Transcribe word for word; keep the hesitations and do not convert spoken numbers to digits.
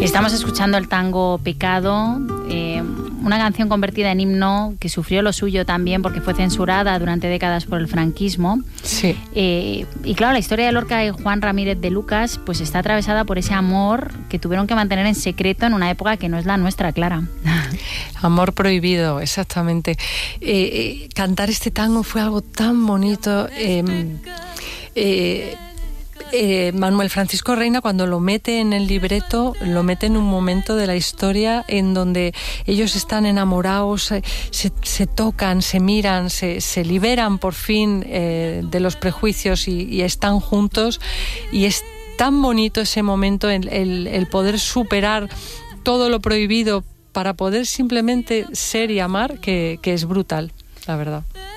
Estamos escuchando el tango Pecado, eh, una canción convertida en himno que sufrió lo suyo también porque fue censurada durante décadas por el franquismo. Sí. Eh, y claro, la historia de Lorca y Juan Ramírez de Lucas pues está atravesada por ese amor que tuvieron que mantener en secreto en una época que no es la nuestra, Clara. Amor prohibido, exactamente. Eh, eh, cantar este tango fue algo tan bonito. Eh, eh, Eh, Manuel Francisco Reina, cuando lo mete en el libreto, lo mete en un momento de la historia en donde ellos están enamorados, eh, se, se tocan, se miran, se, se liberan por fin eh, de los prejuicios y, y están juntos, y es tan bonito ese momento, el, el, el poder superar todo lo prohibido para poder simplemente ser y amar, que, que es brutal, la verdad.